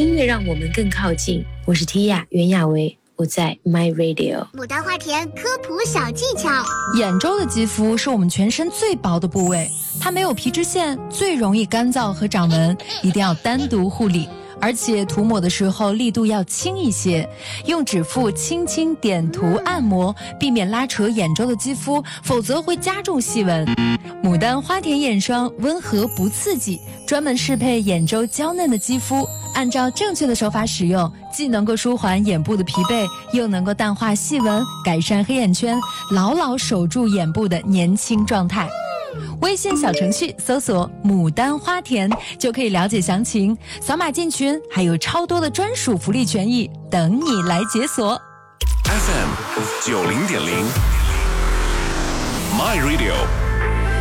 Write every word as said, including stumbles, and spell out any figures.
音乐让我们更靠近。我是 Tia 袁娅维，我在 My Radio。 牡丹花田科普小技巧： 眼周的肌肤是我们全身最薄的部位，它没有皮脂腺，最容易干燥和长纹，一定要单独护理。而且涂抹的时候力度要轻一些，用指腹轻轻点涂按摩，避免拉扯眼周的肌肤，否则会加重细纹。牡丹花田眼霜温和不刺激，专门适配眼周娇嫩的肌肤，按照正确的手法使用，既能够舒缓眼部的疲惫，又能够淡化细纹，改善黑眼圈，牢牢守住眼部的年轻状态。微信小程序搜索牡丹花田就可以了解详情，扫码进群还有超多的专属福利权益等你来解锁。 F M 九零点零 My Radio